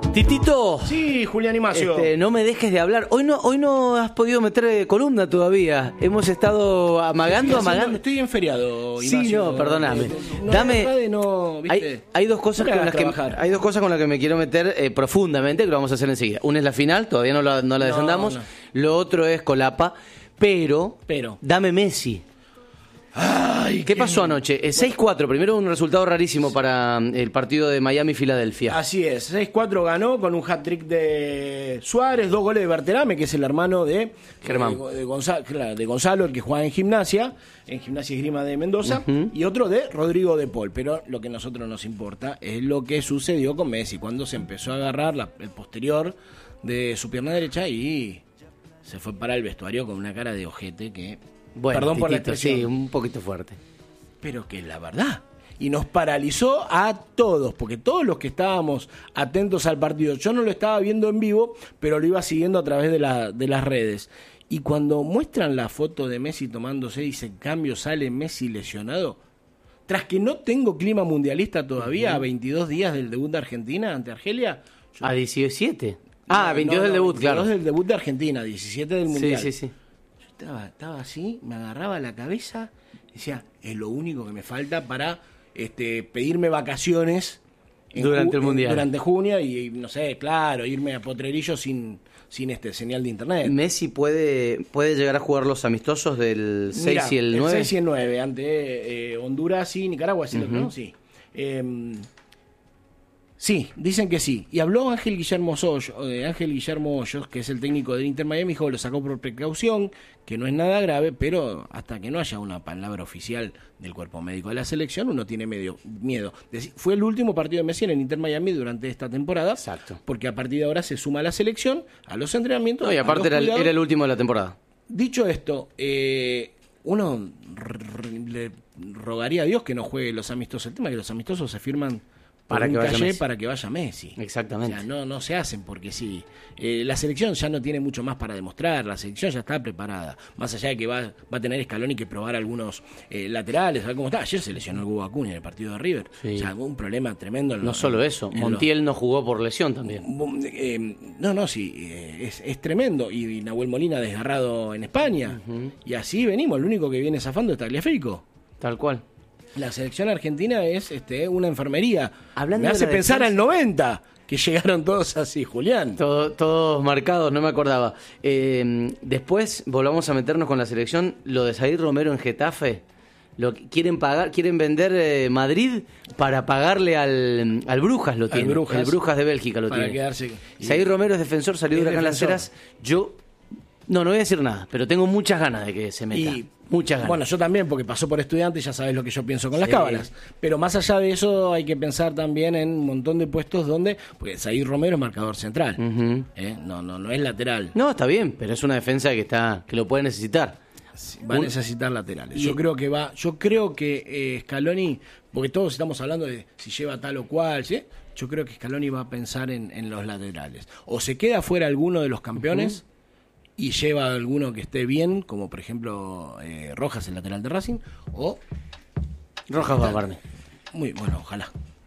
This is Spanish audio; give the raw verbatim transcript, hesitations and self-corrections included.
Titito. Sí, Julián Imacio. Este, no me dejes de hablar. Hoy no, hoy no has podido meter eh, columna todavía. Hemos estado amagando, estoy amagando. Haciendo, estoy en feriado, Imacio. Sí, no, perdóname. Eh, no, Dame. No, hay, hay dos cosas no con las que hay dos cosas con las que me quiero meter eh, profundamente, que lo vamos a hacer enseguida. Una es la final, todavía no la, no la desandamos. No, no. Lo otro es Colapa, pero, pero. dame Messi. Ay, ¿Qué pasó anoche? Eh, seis cuatro, primero un resultado rarísimo para el partido de Miami-Filadelfia. Así es, seis cuatro ganó con un hat-trick de Suárez, dos goles de Berterame, que es el hermano de Germán. De, de, Gonzalo, de Gonzalo, el que juega en Gimnasia, en Gimnasia Esgrima de Mendoza, uh-huh. y otro de Rodrigo de Paul. Pero lo que a nosotros nos importa es lo que sucedió con Messi, cuando se empezó a agarrar la, el posterior de su pierna derecha y se fue para el vestuario con una cara de ojete que... Bueno, perdón titito, por la expresión. Sí, un poquito fuerte. Pero que es la verdad. Y nos paralizó a todos, porque todos los que estábamos atentos al partido, yo no lo estaba viendo en vivo, pero lo iba siguiendo a través de, la, de las redes. Y cuando muestran la foto de Messi tomándose, dice, en cambio sale Messi lesionado. Tras que no tengo clima mundialista todavía, uh-huh. a veintidós días del debut de Argentina ante Argelia. Yo... ¿A diecisiete? Ah, no, veintidós no, del debut, veintidós claro. del debut de Argentina, diecisiete del mundial. Sí, sí, sí. Estaba, estaba así, me agarraba la cabeza, decía, es lo único que me falta para este, pedirme vacaciones durante ju- el mundial. Durante junio y, y, no sé, claro, irme a Potrerillo sin, sin este señal de internet. ¿Messi puede, puede llegar a jugar los amistosos del seis Mirá, y el nueve? El seis y el nueve, ante eh, Honduras y Nicaragua, ¿sí? Uh-huh. ¿No? Sí. Eh, Sí, dicen que sí. Y habló Ángel Guillermo Hoyos, eh, Ángel Guillermo Hoyos, que es el técnico del Inter Miami, dijo que lo sacó por precaución, que no es nada grave, pero hasta que no haya una palabra oficial del cuerpo médico de la selección, uno tiene medio miedo. Fue el último partido de Messi en el Inter Miami durante esta temporada. Exacto. Porque a partir de ahora se suma a la selección, a los entrenamientos. No, y aparte era el, era el último de la temporada. Dicho esto, eh, uno r- le rogaría a Dios que no juegue los amistosos. El tema es que los amistosos se firman para que, vaya Messi. para que vaya Messi. Exactamente. O sea, no, no se hacen porque sí. Eh, la selección ya no tiene mucho más para demostrar, la selección ya está preparada. Más allá de que va, va a tener Scaloni que probar algunos eh, laterales, a ver cómo está. Ayer se lesionó el Hugo Acuña en el partido de River. Sí. O sea, un problema tremendo. En no lo, solo eso, Montiel lo, no jugó por lesión también. Eh, no, no, sí, eh, es, es tremendo. Y, y Nahuel Molina desgarrado en España. Uh-huh. Y así venimos, lo único que viene zafando es Tagliafico. Tal cual. La selección argentina es este, una enfermería. Hablando me hace pensar defensa... al noventa, que llegaron todos así, Julián. Todo, todos marcados, no me acordaba. Eh, después volvamos a meternos con la selección. Lo de Zaid Romero en Getafe. Lo quieren pagar, quieren vender eh, Madrid para pagarle al, al Brujas, lo tiene. Brujas, el Brujas de Bélgica lo para tiene. Quedarse... Zaid Romero es defensor, salió de Huracán Las Heras. Yo no, no voy a decir nada, pero tengo muchas ganas de que se meta. Y, muchas ganas. Bueno, yo también, porque pasó por estudiante y ya sabes lo que yo pienso con sí. las cábalas. Pero más allá de eso, hay que pensar también en un montón de puestos donde... Porque Zaid Romero es marcador central. Uh-huh. ¿eh? No, no, no es lateral. No, está bien, pero es una defensa que está que lo puede necesitar. Sí, va a necesitar laterales. Y yo creo que va... Yo creo que eh, Scaloni... Porque todos estamos hablando de si lleva tal o cual, ¿sí? Yo creo que Scaloni va a pensar en, en los laterales. O se queda fuera alguno de los campeones... Uh-huh. Y lleva a alguno que esté bien, como por ejemplo eh, Rojas, el lateral de Racing, o... Rojas va a Barney. Muy bueno, ojalá.